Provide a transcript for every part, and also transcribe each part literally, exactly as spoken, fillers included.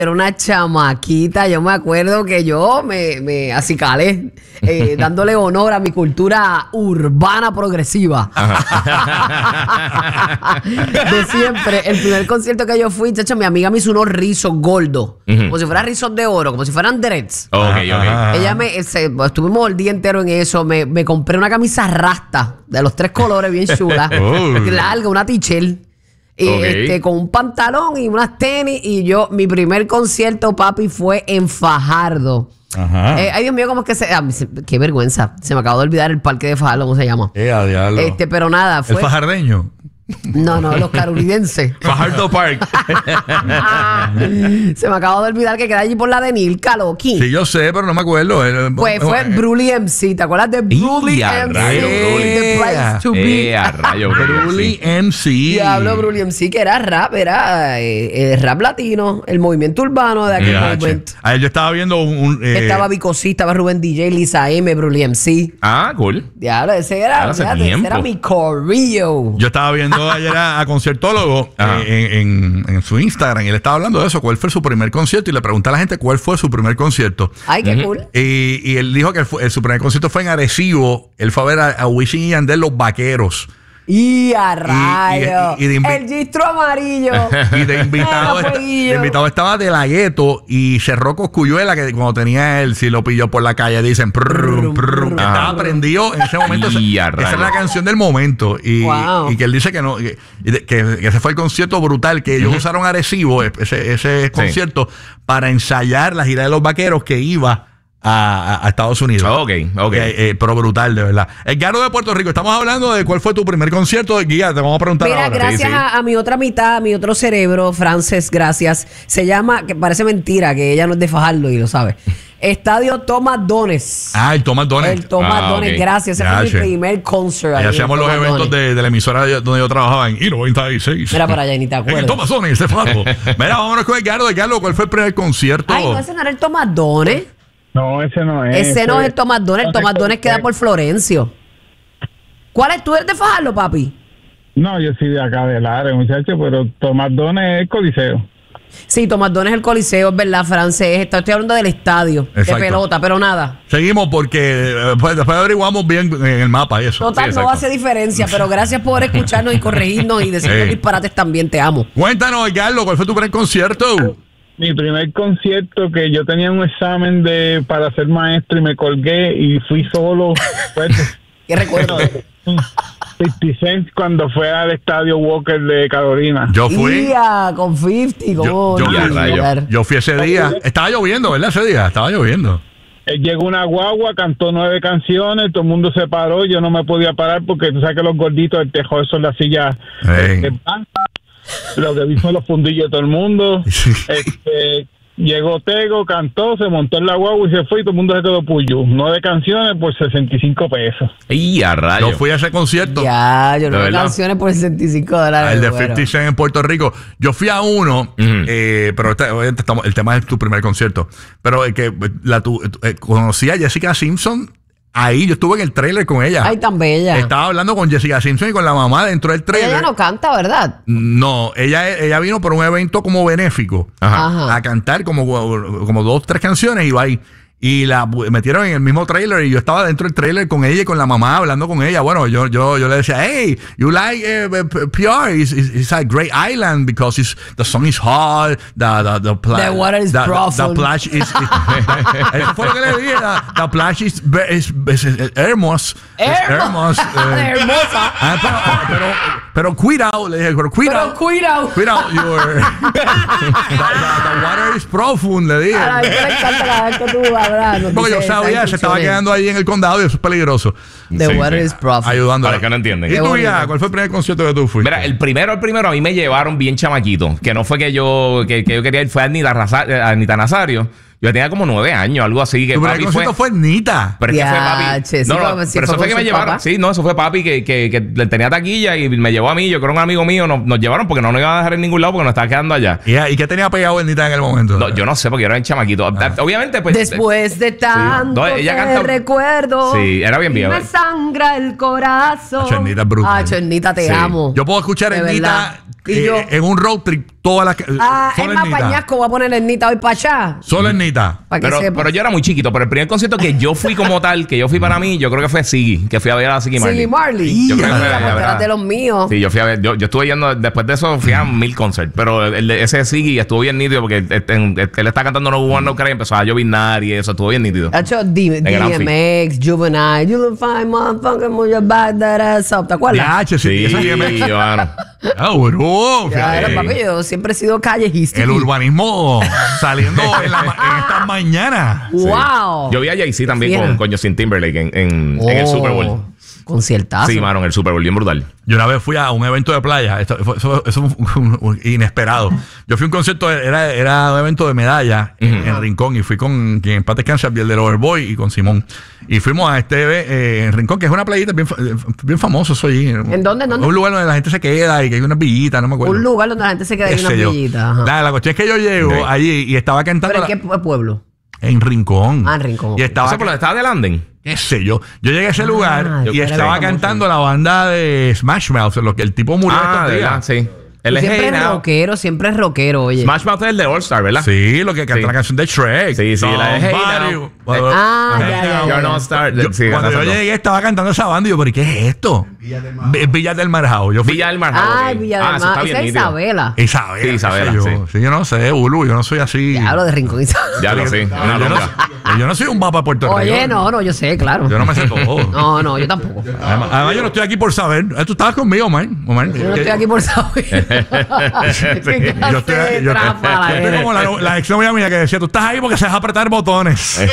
Era una chamaquita, yo me acuerdo que yo me, me acicalé eh, dándole honor a mi cultura urbana progresiva. De siempre. El primer concierto que yo fui, chacho, mi amiga me hizo unos rizos gordos, uh-huh. como si fueran rizos de oro, como si fueran dreads. Okay, okay. Ella me, se, estuvimos el día entero en eso, me, me compré una camisa rasta de los tres colores bien chula, uh. larga, una t-shirt. Y okay. este, con un pantalón y unas tenis. Y yo, mi primer concierto, papi, fue en Fajardo. Ajá. Eh, ay, Dios mío, ¿cómo es que se...? Ah, qué vergüenza. Se me acabó de olvidar el parque de Fajardo, ¿cómo se llama? Eh, a diablo. Este, pero nada, fue... ¿El fajardeño? No, no, los carolidenses. Fajardo Park. Se me acabó de olvidar que queda allí por la de Nilka, Loki. Sí, yo sé, pero no me acuerdo. Pues fue Brully M C. ¿Te acuerdas de Brully M C? The place to be. Brully M C. Diablo, Brully M C, que era rap, era eh, eh, rap latino, el movimiento urbano de aquel Mira, momento. A yo estaba viendo un... un eh... Estaba Vico C, estaba Rubén D J, Lisa M, Brully M C. Ah, cool. Diablo, ese era, fíjate, ese era mi corrillo. Yo estaba viendo ayer a, a conciertólogo eh, en, en, en su Instagram y él estaba hablando de eso, cuál fue su primer concierto, y le pregunté a la gente cuál fue su primer concierto. Ay, qué uh-huh. cool. Y, y él dijo que fue, su primer concierto fue en Arecibo. Él fue a ver a, a Wisin y Yandel, Los Vaqueros. Y a rayo. Y, y, y invi- el gistro amarillo. Y de invitado, no, est- de invitado estaba De La Ghetto y Cerró Cosculluela, que cuando tenía él, si lo pilló por la calle, dicen prrr, prrr, estaba prendido en ese momento. esa, esa es la canción del momento. Y, wow. y que él dice que no, que, que, que ese fue el concierto brutal, que ellos uh-huh. usaron Arecibo, ese, ese sí. concierto, para ensayar la gira de Los Vaqueros que iba A, a Estados Unidos. Oh, ok, ok. Eh, eh, pero brutal, de verdad. Edgardo de Puerto Rico, estamos hablando de cuál fue tu primer concierto. Guía, te vamos a preguntar. Mira, ahora. gracias sí, sí. A, a mi otra mitad, a mi otro cerebro, Frances, gracias. Se llama, que parece mentira, que ella no es de Fajardo y lo sabe. Estadio Thomas Dones. Ah, el Thomas Dones. El Thomas ah, Dones, okay. Gracias. Ese gracias. Fue mi primer concert. Y hacíamos los eventos de, de la emisora donde yo trabajaba en I noventa y seis. Mira para allá, ni te acuerdas. En el Thomas Dones, de Fajardo. Mira, vámonos con Edgardo. Edgardo, ¿cuál fue el primer concierto? Ay, no, ese no era el Thomas Dones. No, ese no es. Ese no es el Thomas Dones. El Thomas Dones queda por Florencio. ¿Cuál es? ¿Tú eres de Fajardo, papi? No, yo soy de acá de Lares, muchacho, pero Thomas Dones es el Coliseo. Sí, Thomas Dones es el Coliseo, es verdad, francés. Estoy hablando del estadio, exacto. de pelota, pero nada. Seguimos porque pues, después averiguamos bien en el mapa y eso. Total, sí, no hace diferencia, pero gracias por escucharnos y corregirnos y decir los disparates también. Te amo. Cuéntanos, Edgardo, ¿cuál fue tu primer concierto? Mi primer concierto, que yo tenía un examen de para ser maestro y me colgué y fui solo. Pues, ¿qué recuerdo? cincuenta Cent cuando fue al estadio Walker de Carolina. Yo fui. Día, con cincuenta, yo, yo, no, yo, yo, yo fui ese día. Estaba lloviendo, ¿verdad? Ese día estaba lloviendo. Llegó una guagua, cantó nueve canciones, todo el mundo se paró, yo no me podía parar porque tú sabes que los gorditos, el tejo, eso en la silla. Hey. Eh, lo que vi fue los fundillos de todo el mundo. este, llegó Tego, cantó, se montó en la guagua y se fue y todo el mundo se quedó puyo. Nueve canciones por sesenta y cinco pesos. ¡Y a rayos! Yo fui a ese concierto. Ya, yo nueve canciones por sesenta y cinco dólares. El de cincuenta Cent en Puerto Rico. Yo fui a uno, uh-huh. eh, pero este, estamos, el tema es tu primer concierto. Pero eh, que la tu, eh, conocí a Jessica Simpson. Ahí yo estuve en el trailer con ella. Ay, tan bella. Estaba hablando con Jessica Simpson y con la mamá dentro del trailer. Ella no canta, ¿verdad? No, ella, ella vino por un evento como benéfico. Ajá. Ajá. A cantar como, como dos, tres canciones y va ahí. Y la metieron en el mismo trailer y yo estaba dentro del trailer con ella y con la mamá hablando con ella. Bueno, yo yo yo le decía, hey, you like uh, P R? It's, it's, it's a great island because it's, the sun is hot, the the the, pla- the water is the, profound. The, the plage is, is eso fue lo que le dije. The, the plage is, is, is, is hermoso. Hermosa. Eh, hermosa. Ah, pero, pero, pero cuidado, le dije, pero cuidado. Pero cuidado. Cuidado, your, the, the, the water is profound, le dije. A la gente le encanta cada vez que tú hablas. No porque yo sabía, se estaba quedando ahí en el condado y eso es peligroso. The sí, water sí. is profound. Ayudando. Para que no entienden. ¿Y tú ya? ¿Cuál fue el primer concierto que tú fuiste? Mira, el primero, el primero a mí me llevaron bien chamaquito. Que no fue que yo, que, que yo quería ir, fue a Anita, Raza, a Anita Nazario. Yo tenía como nueve años, algo así. Que tu papi primer concierto fue, fue Nita. Pero es que fue papi. Che, no, sí, no, si pero eso fue que me llevaron. papá. Sí, no, eso fue papi que, que, que le tenía taquilla y me llevó a mí. Yo creo que un amigo mío nos, nos llevaron porque no nos iban a dejar en ningún lado porque nos estaba quedando allá. Yeah, ¿y qué tenía pegado en Nita en el momento? No, yo no sé porque yo era un chamaquito. Ah. Obviamente, pues. Después de tanto sí. no, ella canta, recuerdo. Sí, era bien vieja. Me sangra el corazón. Ah, Chernita es brutal. Ah, Chernita, te sí. amo. Yo puedo escuchar en Nita Y yo, en un road trip, toda la. Ah, es más pañasco, voy a poner Ernita hoy para allá. Solo Ernita. Pero, pero yo era muy chiquito. Pero el primer concierto que yo fui como tal, que yo fui para mí, yo creo que fue Ziggy, que fui a ver a Ziggy Marley. Ziggy Marley. Yo creo que fue a de los míos. Sí, yo fui a ver. Yo, yo estuve yendo, después de eso fui a mil concerts. Pero el, el, ese Ziggy estuvo bien nítido porque él, él, él está cantando No One No Cry y empezó a llovinar y eso estuvo bien nítido. Ha hecho D M X, Juvenile, You Will Find Motherfucker, Move Your Back, That Ass Up. ¿Te acuerdas? Sí, sí, sí, bueno. Ah, bro. Claro, papi, yo siempre he sido callejista. El urbanismo saliendo en, la, en estas mañanas. Wow. Sí. Yo vi a Jay-Z también con, con Justin Timberlake en, en, oh, en el Super Bowl. Conciertazo. Sí, mano, en el Super Bowl, bien brutal. Yo una vez fui a un evento de playa. Esto, eso, eso fue inesperado. Yo fui a un concierto, era, era un evento de medalla uh-huh. en, en Rincón. Y fui con quien en paz descanse, el del Overboy y con Simón. Y fuimos a este eh, en Rincón, que es una playita bien, bien famoso eso allí. ¿En dónde? ¿En dónde? Un lugar donde la gente se queda y que hay unas villitas, no me acuerdo. Un lugar donde la gente se queda y hay unas villitas. La, la cuestión es que yo llego sí. allí y estaba cantando. ¿Pero en qué pueblo? En Rincón. Ah, en Rincón. Y estaba, ¿eso por lo estaba de Landen? Qué sé yo. Yo llegué a ese ah, lugar y estaba cantando la banda de Smash Mouth, lo que el tipo murió ah, estos días. Sí. Él es siempre es rockero, siempre es rockero, oye. Smash Mouth es el de All Star, ¿verdad? Sí, lo que canta sí. la canción de Shrek. Sí, sí, la de Hey Now. Ah, ya, ya, You're no Star. Yo, sí, cuando yo llegué estaba cantando esa banda y yo, ¿pero qué es esto? Villa del Marjao. Villa del Marjao. Yo fui... Villa del Marjao. Ah, Villa del Marjao. Ah, esa es Isabela. Isabela. Sí, Isabela, yo. sí. sí. Yo no sé, Ulu, yo no soy así. Ya hablo de Rincón Isabela. Ya lo sé. Una yo, no, yo no soy un mapa Puerto Rico. Oye, no, no, yo sé, claro. Yo no me sé todo. No, no, yo tampoco. Además, además yo no estoy aquí por saber. Tú estabas conmigo, man. man. Yo no estoy aquí por saber. Sí. Yo estoy, yo, yo estoy como la, la ex novia mía que decía, tú estás ahí porque sabes apretar botones. Sí,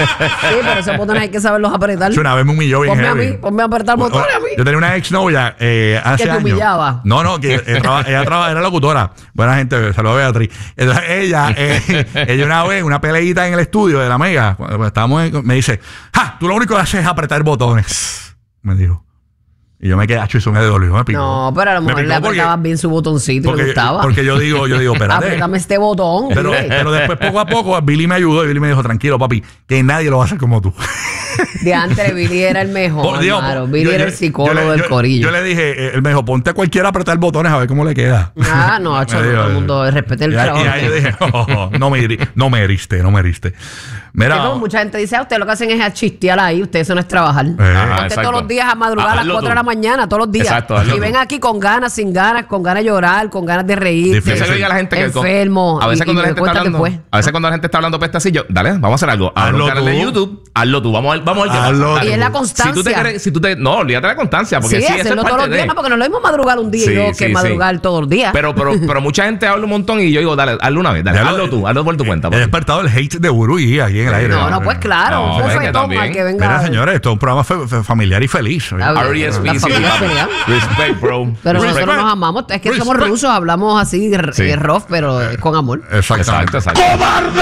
pero esos botones hay que saberlos apretar. Yo una vez me humilló bien ponme heavy. a mí, ponme a apretar botones a mí. Yo tenía una ex novia eh, hace que te años. humillaba. No, no, que ella, traba, ella traba, era locutora. Buena gente, saludos a Beatriz. Entonces ella, eh, ella una vez, una peleita en el estudio de la Mega, cuando estábamos en, me dice, ¡ja! Tú lo único que haces es apretar botones. Me dijo. Y yo me quedé hecho y eso me dolió, me picó. No, pero a lo mejor le apretabas bien su botoncito y le gustaba. Porque yo digo, yo digo, espérate. Apretame este botón. Pero, pero después, poco a poco, Billy me ayudó y Billy me dijo, tranquilo, papi, que nadie lo va a hacer como tú. De antes, Billy era el mejor, por Dios, claro. Billy yo, era el psicólogo yo, yo, del corillo. Yo le dije, él me dijo, ponte a cualquiera a apretar botones a ver cómo le queda. Ah, no, hecho, no, todo el mundo respete el trabajo. Y ahí yo dije, oh, no me no me heriste, no me heriste. Mira, como mucha gente dice, ah, ustedes lo que hacen es achistear ahí, ustedes eso no es trabajar. Eh, Ajá, todos los días a madrugar a las cuatro de la mañana, todos los días. Exacto, y ven aquí con ganas, sin ganas, con ganas de llorar, con ganas de reír. Eso le diga a la gente que enfermo. A veces y, cuando y la gente está hablando, después. a veces cuando la gente está hablando pestacillo, dale, vamos a hacer algo. Hazlo un canal de YouTube, hazlo tú, vamos a ver, vamos a ver qué pasa. Y es la constancia. Si tú te crees, si tú te, no, olvídate de la constancia, porque sí, sí, hacerlo eso es todos los días, de... no, porque no es lo mismo madrugar un día sí, y yo sí, que madrugar sí. todos los días. Pero, pero, pero mucha gente habla un montón y yo digo, dale, hazlo una vez, dale, hazlo, hazlo tú, hazlo por tu cuenta. He despertado el hate de Burui aquí en el aire. No, no, pues claro. No, un bofetón para que venga. Mira, señores, esto es un programa fe, fe, familiar y feliz. R E S P C, respect, bro. Pero respect. nosotros nos amamos. Es que Respect. somos rusos, hablamos así, sí. rough, pero es con amor. Exactamente. Exacto, exacto. ¡Cobarde!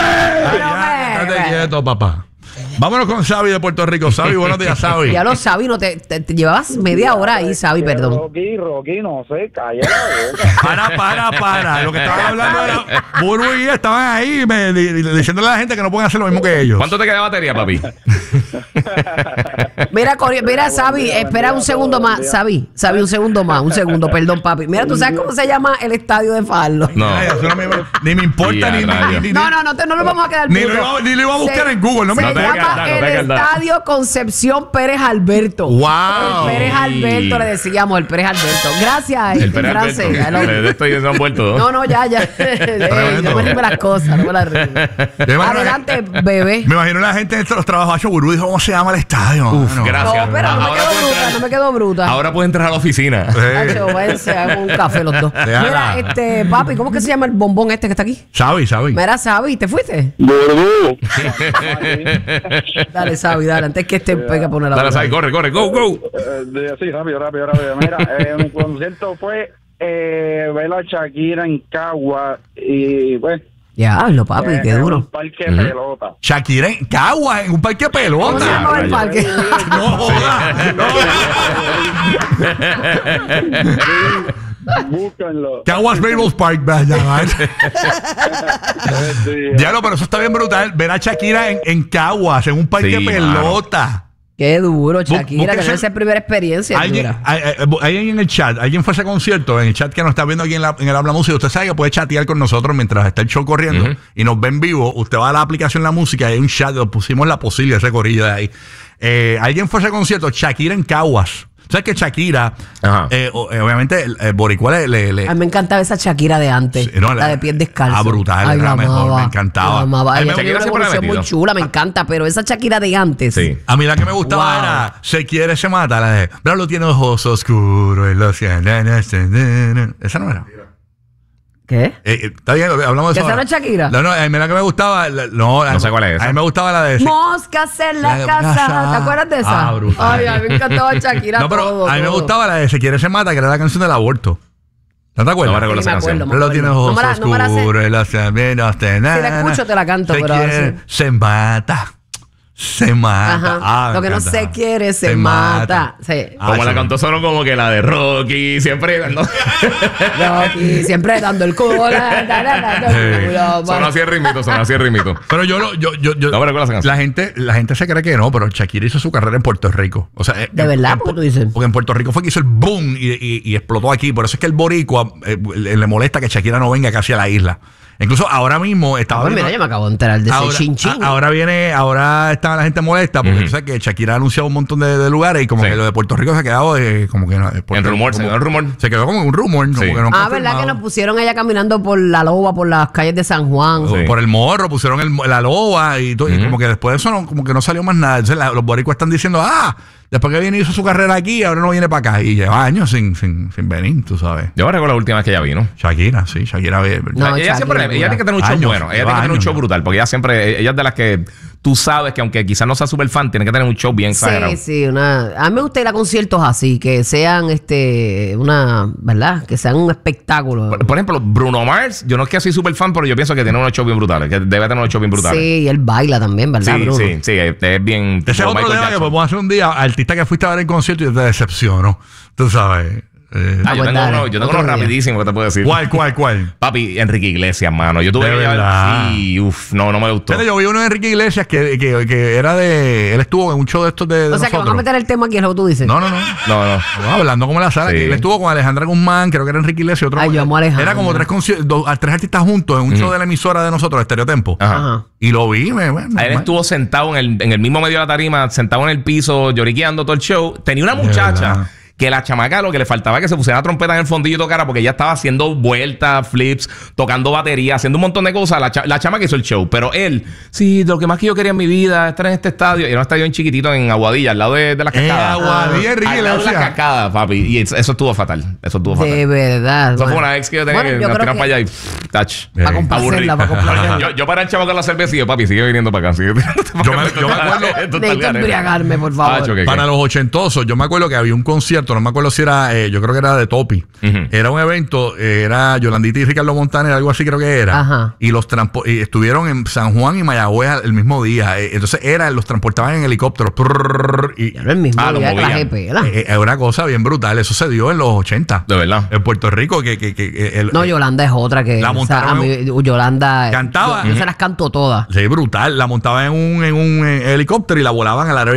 Ay, ya, quieto, papá. Vámonos con Xavi de Puerto Rico. Xavi, buenos días, Xavi. Ya lo Xavi, no te, te, te llevabas media hora ahí, Xavi, perdón. Rocky, Rocky, no sé, calla la boca. Para, para, para. Lo que estaban hablando era Burbu y estaban ahí me, di, di, diciéndole a la gente que no pueden hacer lo mismo que ellos. ¿Cuánto te queda de batería, papi? Mira, mira, Xavi, espera un segundo más. Xavi, Xavi, un segundo más, un segundo, perdón, papi. Mira, ¿tú sabes cómo se llama el estadio de Farlo? No. Ay, eso no me, ni me importa, ni, ni, ni, No, no, no, te, no lo vamos a quedar ni, lo iba, ni lo iba a buscar se, en Google. No me se importa. llama el estadio Concepción Pérez Alberto. Wow. El Pérez Alberto le decíamos, el Pérez Alberto. Gracias, el Pérez francés. Alberto. Estoy en vuelto. No, no, ya, ya. Ey, no me rime las cosas, no me las rime. Adelante, bebé. Me imagino la gente de los trabajos. Hacho Burbu dijo, ¿cómo se llama el estadio? Uf, no, gracias. No, pero no me quedo bruta, no me quedo bruta. Ahora puedo entrar a la oficina. Hacho, váyanse a un café los dos. Mira, este, papi, ¿cómo que se llama el bombón este que está aquí? Xavi, Xavi. Mira, Xavi, ¿te fuiste? Burbu. Dale, Xavi, dale, antes que este pega a poner la Dale, Xavi, corre, corre, go, go. Uh, sí, rápido, rápido, rápido. Mira, eh, mi concierto fue eh, ver a Shakira en Cagua y pues. Ya, lo papi, eh, qué duro. En un parque de uh-huh. pelota. Shakira en Cagua, en un parque de pelota. ¿Cómo se llama el parque? No jodas. Búsquenlo. Caguas Rainbow Park, vaya. Diablo, pero eso está bien brutal. Ver a Shakira en, en Caguas, en un parque sí, de pelota. Qué duro, Shakira, tener esa primera experiencia. ¿Alguien, alguien en el chat, alguien fue a ese concierto, en el chat que nos está viendo aquí en, la, en el Habla Música, usted sabe que puede chatear con nosotros mientras está el show corriendo uh-huh. y nos ve en vivo. Usted va a la aplicación La Música y hay un chat, lo pusimos la posible, ese corillo de ahí. Eh, alguien fue a ese concierto, Shakira en Caguas. ¿Sabes que Shakira, eh, obviamente, el, el boricua le, le, le... A mí me encantaba esa Shakira de antes, sí, no, la, la de pies descalzos. Ah, brutal, Ay, era la mejor, amaba, me encantaba. La amaba. Ay, Shakira una evolución muy chula, me encanta, pero esa Shakira de antes. Sí. A mí la que me gustaba wow. era Se quiere, se mata, la de Bravo tiene ojos oscuros y los... Esa no era. ¿Qué? Eh, eh, está bien, hablamos de eso. ¿Esa no es Shakira? No, no, a mí la que me gustaba. La, no, no sé cuál es esa. A mí me gustaba la de. Moscas en la, la casa. casa. ¿Te acuerdas de esa? Ah, brutal. Ay, a mí me encantaba Shakira. No, pero todo, a mí todo. me gustaba la de Se quiere, se mata, que era la canción del aborto. ¿No te acuerdas? No me recuerdo esa canción. Pero tiene ojos oscuros. No si la escucho, te la canto. Se pero quiere, se mata. Se mata. Ah, lo que no se quiere se, se mata. mata. Sí. Ah, como la cantó solo como que la de Rocky, siempre dando. Rocky, siempre dando el culo. Son así el ritmito, son así el ritmito. Pero yo lo, yo, yo, yo no me recuerdo esa canción. La gente, la gente se cree que no, pero Shakira hizo su carrera en Puerto Rico. O sea, ¿de en, verdad? ¿Por qué tú dices? Porque en Puerto Rico fue que hizo el boom y, y, y explotó aquí. Por eso es que el boricua eh, le, le molesta que Shakira no venga casi a la isla. Incluso ahora mismo estaba. Ah, pues mira, yo me acabo de enterar de ese ahora, chin chin. A, ahora viene, ahora está la gente molesta porque uh-huh. tú sabes que Shakira ha anunciado un montón de, de lugares y como sí. que lo de Puerto Rico se ha quedado eh, como que no. En rumor, se quedó el rumor. Se quedó como un rumor. Sí. Como que no ah, ¿verdad que nos pusieron ella caminando por la loba, por las calles de San Juan? Sí. Por el morro, pusieron el, la loba y todo. Uh-huh. Y como que después de eso no, como que no salió más nada. Entonces la, los boricuas están diciendo, ah, después que viene hizo su carrera aquí, ahora no viene para acá. Y lleva años sin, sin, sin venir, tú sabes. Yo me recuerdo la última vez que ella vino. Shakira, sí, Shakira. No, ella Shakira, siempre, ella tiene que tener un show años, bueno. Ella tiene que tener un show brutal. Porque ella siempre, ella es de las que tú sabes que aunque quizás no sea súper fan, tiene que tener un show bien exagerado. Sí, sí, una. A mí me gusta ir a conciertos así, que sean este, una, ¿verdad? Que sean un espectáculo. Por, por ejemplo, Bruno Mars, yo no es que soy súper fan, pero yo pienso que tiene unos shows bien brutales, que debe tener unos shows bien brutales. Sí, y él baila también, ¿verdad, sí, Bruno? Sí, sí, es bien. Ese es otro tema que podemos hacer un día, artista que fuiste a ver en concierto y te decepcionó, tú sabes. Eh, ah, yo, tengo uno, yo tengo uno rapidísimo que te puedo decir. ¿Cuál, cuál, cuál? Papi, Enrique Iglesias, mano. Yo tuve de que verdad. Sí, uff, no, no me gustó. Pero yo vi uno de Enrique Iglesias que, que, que era de. Él estuvo en un show de estos de, de O sea, nosotros. que vamos a meter el tema aquí, es lo que tú dices. No, no, no. No, no. no hablando como en la sala. Sí. Que él estuvo con Alejandra Guzmán, creo que era Enrique Iglesias. Otro Ay, yo amo a Alejandra. Era como tres, dos, tres artistas juntos en un uh-huh. show de la emisora de nosotros, Estereotempo. Ajá. Ajá. Y lo vi, me, bueno. Él estuvo sentado en el, en el mismo medio de la tarima, sentado en el piso, lloriqueando todo el show. Tenía una muchacha que la chamaca lo que le faltaba es que se pusiera la trompeta en el fondillo y tocara, porque ella estaba haciendo vueltas, flips, tocando batería, haciendo un montón de cosas. La, cha la chamaca hizo el show. Pero él, sí, lo que más que yo quería en mi vida, estar en este estadio. Y era un estadio en chiquitito en Aguadilla, al lado de, de las cascadas. Eh, Aguadilla, Enrique, al lado de las cascadas, papi. Y eso, eso estuvo fatal. Eso estuvo fatal. De verdad. Eso bueno. fue una ex que yo tenía bueno, que nos tiran para allá y pff, touch. Para complacerla, para complacerla. yo, yo para el chavo con la cerveza y yo, papi, sigue viniendo para acá. Sigue para yo, me, yo me acuerdo. Necesito embriagarme, por favor. Tacho, que, para que. los ochentosos, yo me acuerdo que había un concierto, no me acuerdo si era. Eh, yo creo que era de Topi. Uh-huh. Era un evento, eh, era Yolandita y Ricardo Montaner, algo así creo que era. Ajá. Y los y estuvieron en San Juan y Mayagüez el mismo día. Eh, entonces era, los transportaban en helicópteros. Prrr, y, era el mismo ah, día que la G P, ¿verdad? Es eh, una cosa bien brutal. Eso se dio en los ochenta. De verdad. En Puerto Rico. que, que, que el, No, Yolanda es otra que... La montaron. O sea, a mí, Yolanda... Cantaba. Yo, yo uh-huh. se las canto todas. Sí, brutal. La montaban en un, en un en helicóptero y la volaban al aeropuerto.